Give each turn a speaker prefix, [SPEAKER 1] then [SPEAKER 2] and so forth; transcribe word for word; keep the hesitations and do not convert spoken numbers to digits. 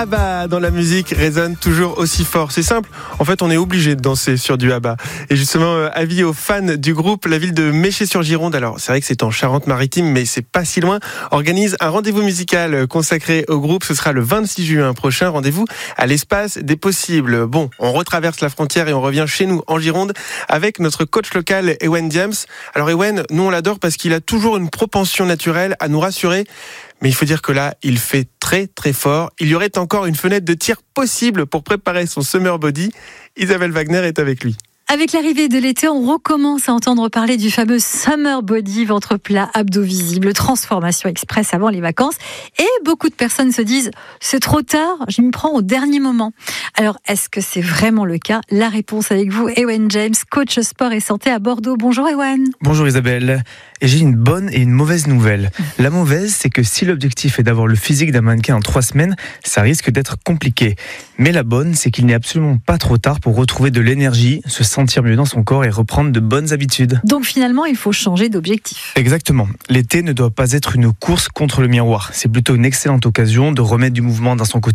[SPEAKER 1] ABBA dans la musique résonne toujours aussi fort. C'est simple, en fait on est obligé de danser sur du ABBA. Et justement, euh, avis aux fans du groupe, la ville de Méché-sur-Gironde, alors c'est vrai que c'est en Charente-Maritime, mais c'est pas si loin, organise un rendez-vous musical consacré au groupe. Ce sera le vingt-six juin prochain, rendez-vous à l'espace des possibles. Bon, on retraverse la frontière et on revient chez nous en Gironde avec notre coach local Ewen James. Alors Ewen, nous on l'adore parce qu'il a toujours une propension naturelle à nous rassurer. Mais il faut dire que là, il fait très très fort. Il y aurait encore une fenêtre de tir possible pour préparer son summer body. Isabelle Wagner est avec lui.
[SPEAKER 2] Avec l'arrivée de l'été, on recommence à entendre parler du fameux summer body, ventre plat, abdos visibles, transformation express avant les vacances. Et beaucoup de personnes se disent, c'est trop tard, je m'y prends au dernier moment. Alors, est-ce que c'est vraiment le cas ? La réponse avec vous, Ewen James, coach sport et santé à Bordeaux. Bonjour Ewen.
[SPEAKER 3] Bonjour Isabelle. Et j'ai une bonne et une mauvaise nouvelle. La mauvaise, c'est que si l'objectif est d'avoir le physique d'un mannequin en trois semaines, ça risque d'être compliqué. Mais la bonne, c'est qu'il n'est absolument pas trop tard pour retrouver de l'énergie, se sentir mieux dans son corps et reprendre de bonnes habitudes.
[SPEAKER 2] Donc finalement, il faut changer d'objectif.
[SPEAKER 3] Exactement. L'été ne doit pas être une course contre le miroir. C'est plutôt une excellente occasion de remettre du mouvement dans son quotidien.